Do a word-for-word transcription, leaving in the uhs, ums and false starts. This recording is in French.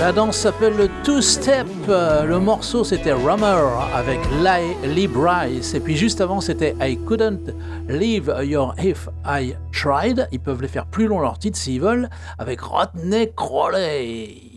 La danse s'appelle le two-step. Le morceau c'était Rummer avec Lee Brice. Et puis juste avant c'était I Couldn't Leave Your If I Tried. Ils peuvent les faire plus long leurs titres s'ils veulent avec Rodney Crowley.